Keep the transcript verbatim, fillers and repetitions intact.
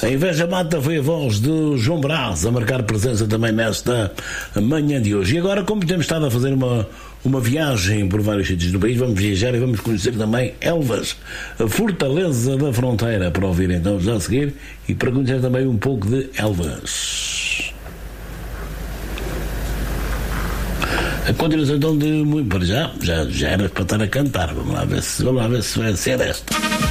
A Inveja Mata foi a voz de João Brás a marcar presença também nesta manhã de hoje. E agora, como temos estado a fazer uma, uma viagem por vários sítios do país, vamos viajar e vamos conhecer também Elvas, a Fortaleza da Fronteira, para ouvir então já a seguir e para conhecer também um pouco de Elvas. A continuação então de muito para já, já, já era para estar a cantar. Vamos lá ver se, vamos lá ver se vai ser esta.